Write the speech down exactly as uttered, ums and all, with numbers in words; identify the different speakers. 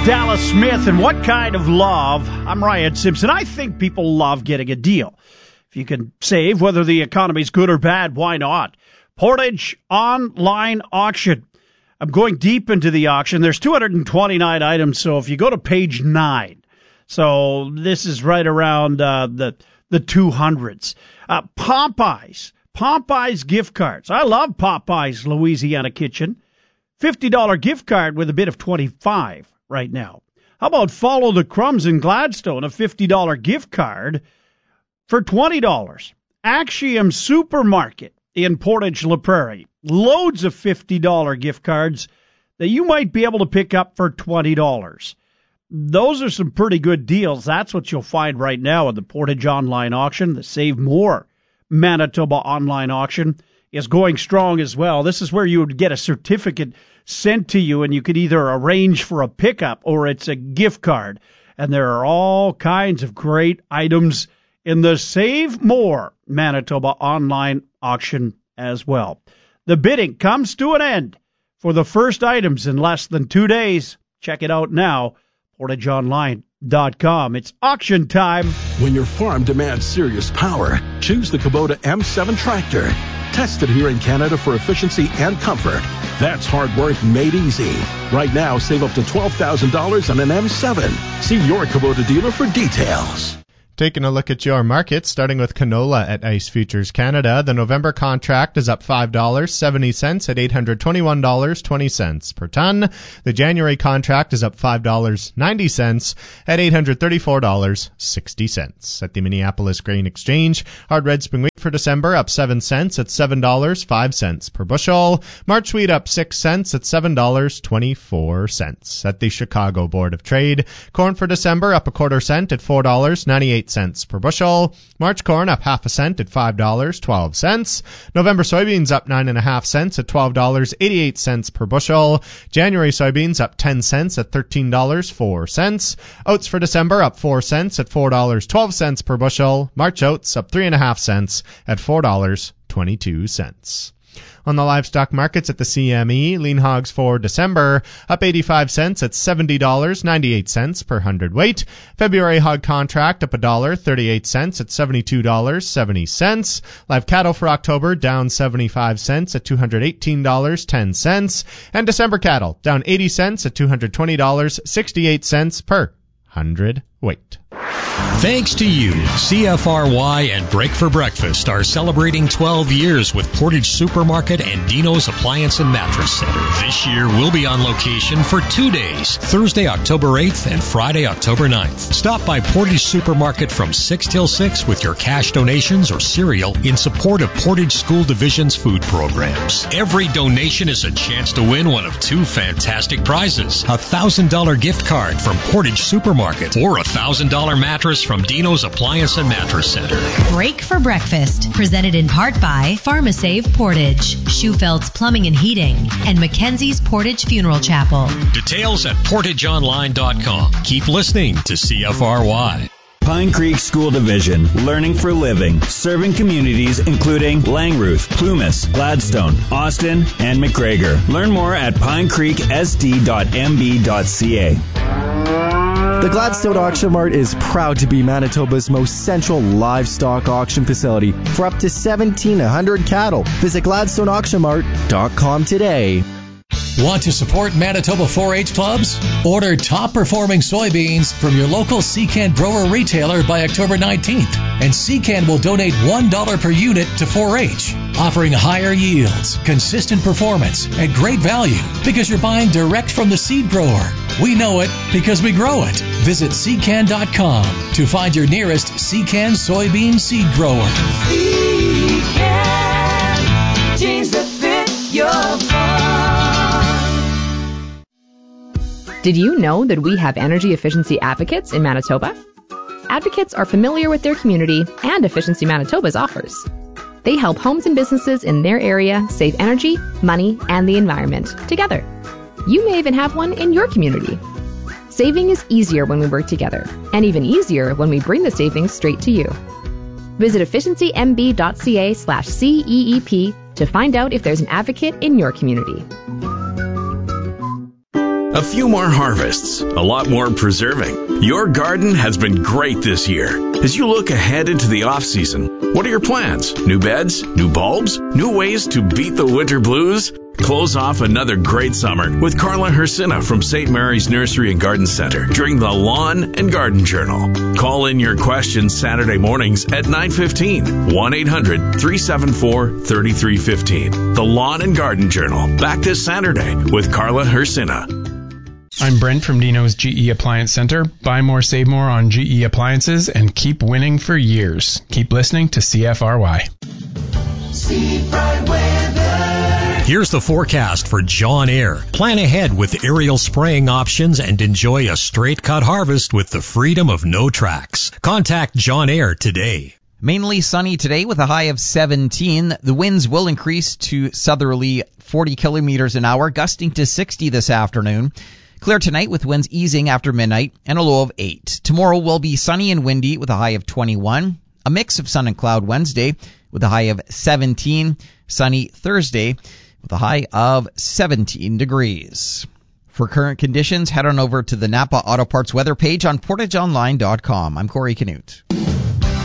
Speaker 1: Dallas Smith, and What Kind of Love? I'm Ryan Simpson. I think people love getting a deal. If you can save, whether the economy's good or bad, why not? Portage Online Auction. I'm going deep into the auction. There's two hundred twenty-nine items, so if you go to page nine, so this is right around uh, the the two hundreds. Uh, Popeyes. Popeyes gift cards. I love Popeyes Louisiana Kitchen. fifty dollars gift card with a bid of twenty-five dollars right now. How about Follow the Crumbs in Gladstone, a fifty dollars gift card for twenty dollars. Axiom Supermarket in Portage La Prairie, loads of fifty dollars gift cards that you might be able to pick up for twenty dollars. Those are some pretty good deals. That's what you'll find right now at the Portage Online Auction. The Save More Manitoba Online Auction is going strong as well. This is where you would get a certificate sent to you, and you could either arrange for a pickup or it's a gift card. And there are all kinds of great items in the Save More Manitoba Online Auction as well. The bidding comes to an end for the first items in less than two days. Check it out now, portage online dot com. It's auction time.
Speaker 2: When your farm demands serious power, choose the Kubota M seven tractor. Tested here in Canada for efficiency and comfort. That's hard work made easy. Right now, save up to twelve thousand dollars on an M seven. See your Kubota dealer for details.
Speaker 3: Taking a look at your market, starting with canola at Ice Futures Canada. The November contract is up five dollars and seventy cents at eight hundred twenty-one dollars and twenty cents per ton. The January contract is up five dollars and ninety cents at eight hundred thirty-four dollars and sixty cents. At the Minneapolis Grain Exchange, hard red spring wheat for December up seven cents at seven dollars and five cents per bushel. March wheat up six cents at seven dollars and twenty-four cents. At the Chicago Board of Trade, corn for December up a quarter cent at four dollars and ninety-eight cents per bushel. March corn up half a cent at five dollars and twelve cents. November soybeans up nine and a half cents at twelve dollars and eighty-eight cents per bushel. January soybeans up ten cents at thirteen dollars and four cents. Oats for December up four cents at four dollars and twelve cents per bushel. March oats up three and a half cents at four dollars and twenty-two cents. On the livestock markets at the C M E, lean hogs for December up eighty-five cents at seventy dollars and ninety-eight cents per hundredweight. February hog contract up one dollar and thirty-eight cents at seventy-two dollars and seventy cents. Live cattle for October down seventy-five cents at two hundred eighteen dollars and ten cents. And December cattle down eighty cents at two hundred twenty dollars and sixty-eight cents per hundredweight.
Speaker 4: Thanks to you, C F R Y and Break for Breakfast are celebrating twelve years with Portage Supermarket and Dino's Appliance and Mattress Center. This year, we'll be on location for two days, Thursday, October eighth and Friday, October ninth. Stop by Portage Supermarket from six till six with your cash donations or cereal in support of Portage School Division's food programs. Every donation is a chance to win one of two fantastic prizes, a one thousand dollars gift card from Portage Supermarket or a one thousand dollars mattress from Dino's Appliance and Mattress Center.
Speaker 5: Break for Breakfast, presented in part by PharmaSave Portage, Schufeld's Plumbing and Heating, and Mackenzie's Portage Funeral Chapel.
Speaker 4: Details at portage online dot com. Keep listening to C F R Y.
Speaker 6: Pine Creek School Division, learning for living, serving communities including Langruth, Plumas, Gladstone, Austin, and McGregor. Learn more at pine creek s d dot m b dot c a.
Speaker 7: The Gladstone Auction Mart is proud to be Manitoba's most central livestock auction facility for up to seventeen hundred cattle. Visit gladstone auction mart dot com today.
Speaker 8: Want to support Manitoba four H clubs? Order top-performing soybeans from your local C C A N grower retailer by October nineteenth, and C C A N will donate one dollar per unit to four H, offering higher yields, consistent performance, and great value because you're buying direct from the seed grower. We know it because we grow it. Visit C C A N dot com to find your nearest C C A N soybean seed grower.
Speaker 9: C C A N, jeans that fit your farm.
Speaker 10: Did you know that we have energy efficiency advocates in Manitoba? Advocates are familiar with their community and Efficiency Manitoba's offers. They help homes and businesses in their area save energy, money, and the environment together. You may even have one in your community. Saving is easier when we work together, and even easier when we bring the savings straight to you. Visit efficiency m b dot c a slash C E E P to find out if there's an advocate in your community.
Speaker 11: A few more harvests, a lot more preserving. Your garden has been great this year. As you look ahead into the off-season, what are your plans? New beds? New bulbs? New ways to beat the winter blues? Close off another great summer with Carla Hersina from Saint Mary's Nursery and Garden Center during the Lawn and Garden Journal. Call in your questions Saturday mornings at nine fifteen, one eight hundred, three seven four, three three one five. The Lawn and Garden Journal, back this Saturday with Carla Hersina.
Speaker 12: I'm Brent from Dino's G E Appliance Center. Buy more, save more on G E appliances and keep winning for years. Keep listening to C F R Y.
Speaker 9: Seafront weather.
Speaker 4: Here's the forecast for John Eyre. Plan ahead with aerial spraying options and enjoy a straight cut harvest with the freedom of no tracks. Contact John Eyre today.
Speaker 13: Mainly sunny today with a high of seventeen. The winds will increase to southerly forty kilometers an hour, gusting to sixty this afternoon. Clear tonight with winds easing after midnight and a low of eight. Tomorrow will be sunny and windy with a high of twenty-one. A mix of sun and cloud Wednesday with a high of seventeen. Sunny Thursday with a high of seventeen degrees. For current conditions, head on over to the Napa Auto Parts weather page on portage online dot com. I'm Corey Canute.